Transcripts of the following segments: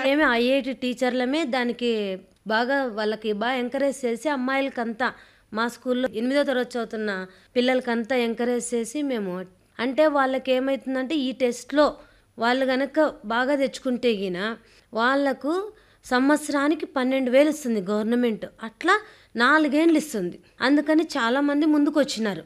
ఏమి ఐఐటి టీచర్లమే దానికి వాళ్ళకి బాగా ఎంకరేజ్ చేసి అమ్మాయిలకంతా మా స్కూల్లో 8వ తరగతి చదువుతున్న పిల్లలకంతా ఎంకరేజ్ చేసి మేము అంటే వాళ్ళకి ఏమవుతుందంటే ఈ టెస్ట్లో వాళ్ళు కనుక బాగా తెచ్చుకుంటే గిన వాళ్ళకు సంవత్సరానికి 12,000 ఇస్తుంది గవర్నమెంట్. అట్లా 4 ఏళ్ళు ఇస్తుంది. అందుకని చాలామంది ముందుకు వచ్చినారు.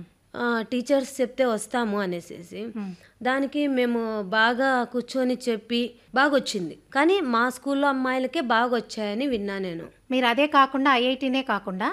టీచర్స్ చెప్తే వస్తాము అనేసి దానికి మేము బాగా కూర్చొని చెప్పి బాగా వచ్చింది. కానీ మా స్కూల్లో అమ్మాయిలకే బాగా వచ్చాయని విన్నా నేను. మీరు అదే కాకుండా ఐఐటీనే కాకుండా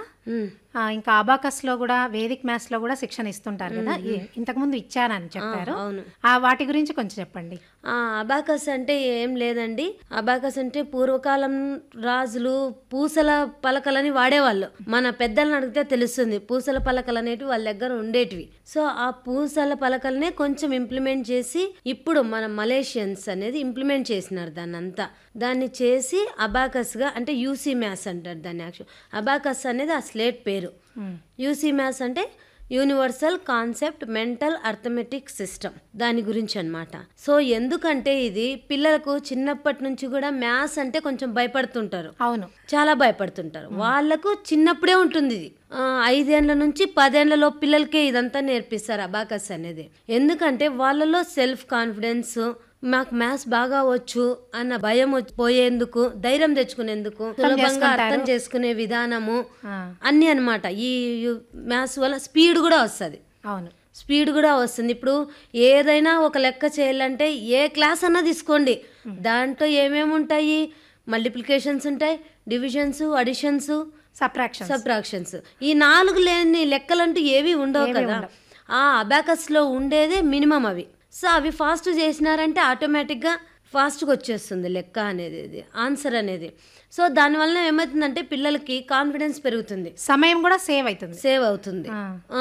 ఇంకా అబాకస్లో కూడా వేదిక్ మ్యాథ్స్లో కూడా శిక్షణ ఇస్తుంటారు కదా, ఇంతకుముందు ఇచ్చారని చెప్పారు. అవును. వాటి గురించి కొంచెం చెప్పండి. అబాకస్ అంటే ఏం లేదండి. అబాకస్ అంటే పూర్వకాలం రాజులు పూసల పలకలని వాడేవాళ్ళు. మన పెద్దలను అడిగితే తెలుస్తుంది పూసల పలకలు అనేటివి వాళ్ళ దగ్గర ఉండేటివి. సో ఆ పూసల పలకలనే కొంచెం ఇంప్లిమెంట్ చేసి ఇప్పుడు మన మలేషియన్స్ అనేది ఇంప్లిమెంట్ చేసినారు దాన్ని చేసి అబాకస్గా అంటే యూసీ మ్యాథ్స్ అంటారు దాన్ని. యాక్చువల్ అబాకస్ అనేది ఆ స్లేట్ పేరు. యూసీ మ్యాథ్స్ అంటే universal concept mental arithmetic system, దాని గురించి అన్నమాట. సో ఎందుకంటే ఇది పిల్లలకు చిన్నప్పటి నుంచి కూడా మ్యాథ్స్ అంటే కొంచెం భయపడుతుంటారు. అవును, చాలా భయపడుతుంటారు. వాళ్ళకు చిన్నప్పుడే ఉంటుంది ఇది. 5 ఏళ్ల నుంచి 10 ఏళ్లలో పిల్లలకే ఇదంతా నేర్పిస్తారు అబాకస్ అనేది. ఎందుకంటే వాళ్ళలో సెల్ఫ్ కాన్ఫిడెన్స్, మాకు మ్యాథ్స్ బాగా వచ్చు అన్న భయం పోయేందుకు, ధైర్యం తెచ్చుకునేందుకు, సులభంగా అర్థం చేసుకునే విధానము అన్ని అన్నమాట. ఈ మ్యాథ్స్ వల్ల స్పీడ్ కూడా వస్తుంది. అవును, స్పీడ్ కూడా వస్తుంది. ఇప్పుడు ఏదైనా ఒక లెక్క చేయాలంటే ఏ క్లాస్ అన్నా తీసుకోండి, దాంట్లో ఏమేమి ఉంటాయి, మల్టిప్లికేషన్స్ ఉంటాయి, డివిజన్స్, అడిషన్స్, సబ్ట్రాక్షన్స్. ఈ 4 లేని లెక్కలంటూ ఏవి ఉండవు కదా. ఆ అబాకస్లో ఉండేదే మినిమం అవి. సో అవి ఫాస్ట్ చేసినారంటే ఆటోమేటిక్గా ఫాస్ట్గా వచ్చేస్తుంది లెక్క అనేది, ఆన్సర్ అనేది. సో దానివల్ల ఏమవుతుందంటే పిల్లలకి కాన్ఫిడెన్స్ పెరుగుతుంది, సమయం కూడా సేవ్ అవుతుంది.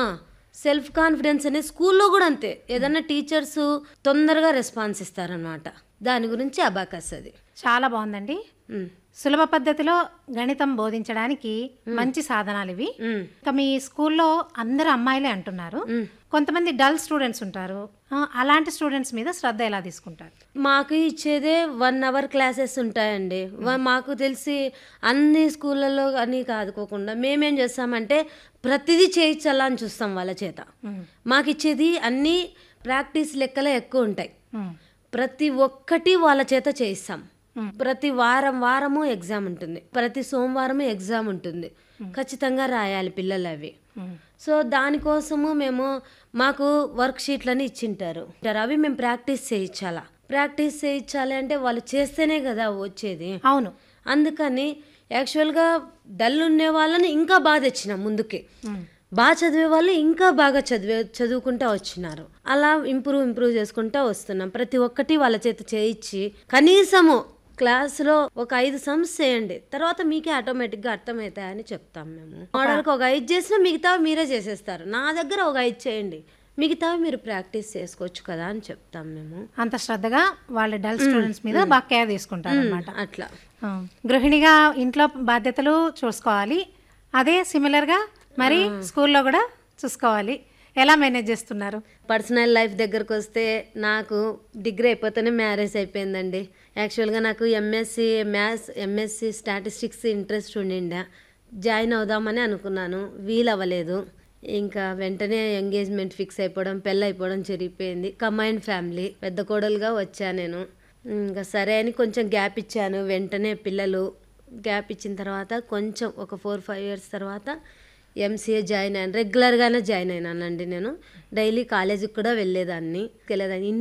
సెల్ఫ్ కాన్ఫిడెన్స్ అనేది స్కూల్లో కూడా అంతే. ఏదన్నా టీచర్స్ తొందరగా రెస్పాన్స్ ఇస్తారనమాట. దాని గురించి అబాకస్ అది. చాలా బాగుందండి. సులభ పద్ధతిలో గణితం బోధించడానికి మంచి సాధనాలు ఇవి. ఇంకా మీ స్కూల్లో అందరు అమ్మాయిలే అంటున్నారు, కొంతమంది డల్ స్టూడెంట్స్ ఉంటారు. అలాంటి స్టూడెంట్స్ మీద శ్రద్ధ ఎలా తీసుకుంటారు? మాకు ఇచ్చేదే 1 అవర్ క్లాసెస్ ఉంటాయండి. మాకు తెలిసి అన్ని స్కూళ్ళల్లో అని కాదుకోకుండా మేమేం చేస్తామంటే ప్రతిదీ చేయించాలా అని చూస్తాం వాళ్ళ చేత. మాకు ఇచ్చేది అన్ని ప్రాక్టీస్ లెక్కలే ఎక్కువ ఉంటాయి. ప్రతి ఒక్కటి వాళ్ళ చేత చేయిస్తాం. ప్రతి వారము ఎగ్జామ్ ఉంటుంది, ప్రతి సోమవారము ఎగ్జామ్ ఉంటుంది. ఖచ్చితంగా రాయాలి పిల్లలు అవి. సో దానికోసము మాకు వర్క్ షీట్లని ఇచ్చింటారు, అవి మేము ప్రాక్టీస్ చేయించాలి అంటే వాళ్ళు చేస్తేనే కదా వచ్చేది. అవును, అందుకని యాక్చువల్గా డల్ ఉండే వాళ్ళని ఇంకా బాగా తెచ్చినాం ముందుకి. బాగా చదివే వాళ్ళు ఇంకా బాగా చదువుకుంటూ వచ్చినారు. అలా ఇంప్రూవ్ చేసుకుంటూ వస్తున్నాం. ప్రతి ఒక్కటి వాళ్ళ చేత చేయించి కనీసము క్లాస్లో ఒక 5 సమ్స్ చేయండి, తర్వాత మీకే ఆటోమేటిక్గా అర్థమవుతాయని చెప్తాం మేము. మోడల్కి ఒక 5 చేసినా మిగతా మీరే చేసేస్తారు. నా దగ్గర ఒక 5 చేయండి, మిగతా మీరు ప్రాక్టీస్ చేసుకోవచ్చు కదా అని చెప్తాం మేము. అంత శ్రద్ధగా వాళ్ళ డల్ స్టూడెంట్స్ మీద బాగా కేర్ తీసుకుంటారు అన్నమాట. అట్లా గృహిణిగా ఇంట్లో బాధ్యతలు చూసుకోవాలి, అదే సిమిలర్గా మరి స్కూల్లో కూడా చూసుకోవాలి. ఎలా మేనేజ్ చేస్తున్నారు? పర్సనల్ లైఫ్ దగ్గరకు వస్తే నాకు డిగ్రీ అయిపోతేనే మ్యారేజ్ అయిపోయిందండి. యాక్చువల్గా నాకు MSc maths, MSc statistics interest ఉండిండా, join అవుదామని అనుకున్నాను, వీలవ్వలేదు. ఇంకా వెంటనే ఎంగేజ్మెంట్ ఫిక్స్ అయిపోవడం, పెళ్ళి అయిపోవడం జరిగిపోయింది. కంబైన్డ్ ఫ్యామిలీ, పెద్ద కోడలుగా వచ్చా నేను. ఇంకా సరే అని కొంచెం గ్యాప్ ఇచ్చాను. వెంటనే పిల్లలు గ్యాప్ ఇచ్చిన తర్వాత కొంచెం ఒక 4-5 ఇయర్స్ తర్వాత ఎంసీఏ జాయిన్ అయ్యాను. రెగ్యులర్గానే జాయిన్ అయినానండి. నేను డైలీ కాలేజీకి కూడా వెళ్ళేదాన్ని.